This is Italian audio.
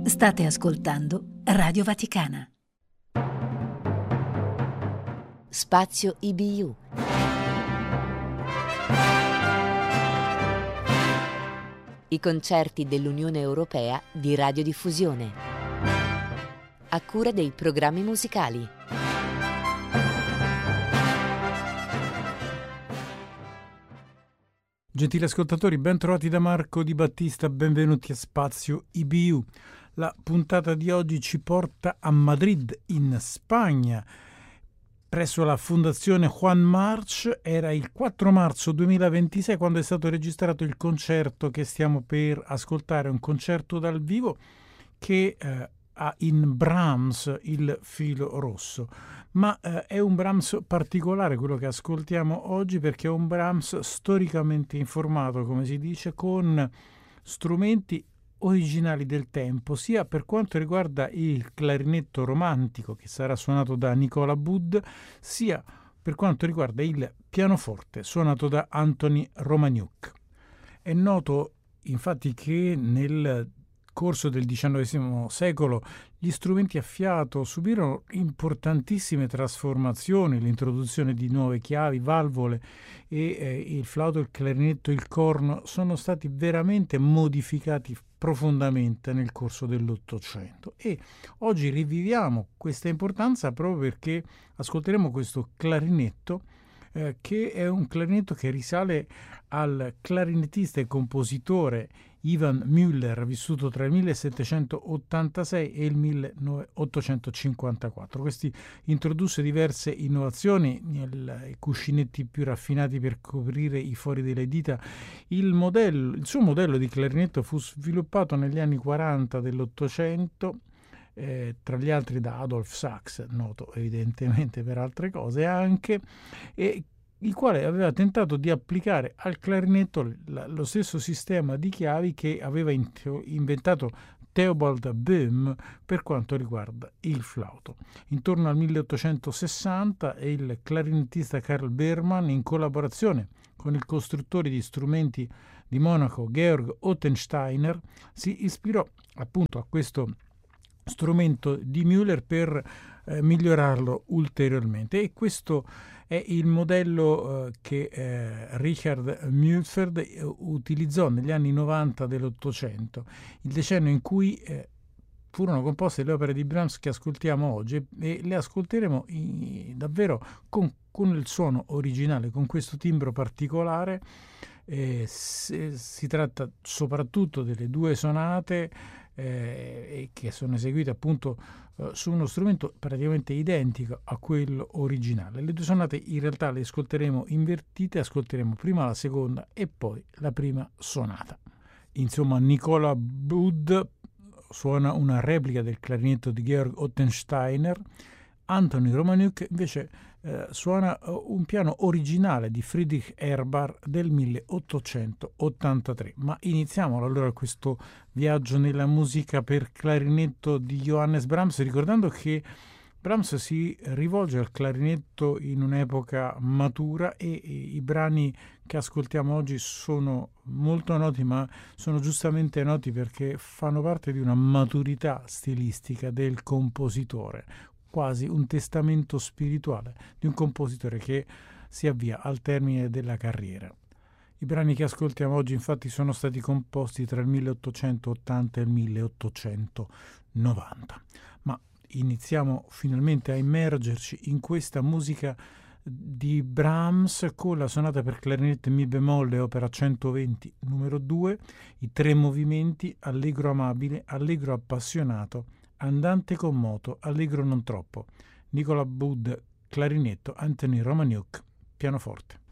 State ascoltando Radio Vaticana. Spazio IBU. I concerti dell'Unione Europea di radiodiffusione. A cura dei programmi musicali. Gentili ascoltatori, ben trovati da Marco Di Battista, benvenuti a Spazio IBU. La puntata di oggi ci porta a Madrid, in Spagna, presso la Fondazione Juan March. Era il 4 marzo 2026 quando è stato registrato il concerto che stiamo per ascoltare, un concerto dal vivo che ha in Brahms il filo rosso. Ma è un Brahms particolare quello che ascoltiamo oggi, perché è un Brahms storicamente informato, come si dice, con strumenti originali del tempo, sia per quanto riguarda il clarinetto romantico che sarà suonato da Nicola Budd, sia per quanto riguarda il pianoforte suonato da Anthony Romaniuk. È noto infatti che nel corso del XIX secolo gli strumenti a fiato subirono importantissime trasformazioni, l'introduzione di nuove chiavi, valvole e il flauto, il clarinetto, il corno sono stati veramente modificati profondamente nel corso dell'Ottocento, e oggi riviviamo questa importanza proprio perché ascolteremo questo clarinetto che è un clarinetto che risale al clarinettista e compositore Ivan Müller, vissuto tra il 1786 e il 1854. Questi introdusse diverse innovazioni, i cuscinetti più raffinati per coprire i fori delle dita. Il suo modello di clarinetto fu sviluppato negli anni 40 dell'Ottocento, tra gli altri da Adolf Sachs, noto evidentemente per altre cose anche, e il quale aveva tentato di applicare al clarinetto lo stesso sistema di chiavi che aveva inventato Theobald Böhm per quanto riguarda il flauto. Intorno al 1860 il clarinettista Karl Bermann, in collaborazione con il costruttore di strumenti di Monaco Georg Ottensteiner, si ispirò appunto a questo strumento di Müller per migliorarlo ulteriormente, e questo è il modello che Richard Mülford utilizzò negli anni 90 dell'Ottocento, il decennio in cui furono composte le opere di Brahms che ascoltiamo oggi, e le ascolteremo davvero con il suono originale, con questo timbro particolare. Si tratta soprattutto delle due sonate che sono eseguite appunto su uno strumento praticamente identico a quello originale. Le due sonate in realtà le ascolteremo invertite, ascolteremo prima la seconda e poi la prima sonata. Insomma, Nicola Budd suona una replica del clarinetto di Georg Ottensteiner, Anthony Romaniuk invece suona un piano originale di Friedrich Erbar del 1883. Ma iniziamo allora questo viaggio nella musica per clarinetto di Johannes Brahms, ricordando che Brahms si rivolge al clarinetto in un'epoca matura, e i brani che ascoltiamo oggi sono molto noti, ma sono giustamente noti perché fanno parte di una maturità stilistica del compositore, quasi un testamento spirituale di un compositore che si avvia al termine della carriera. I brani che ascoltiamo oggi infatti sono stati composti tra il 1880 e il 1890. Ma iniziamo finalmente a immergerci in questa musica di Brahms con la sonata per clarinetto in mi bemolle, opera 120 numero 2, i tre movimenti: allegro amabile, allegro appassionato, andante con moto, allegro non troppo. Nicola Budd clarinetto, Anthony Romaniuk pianoforte.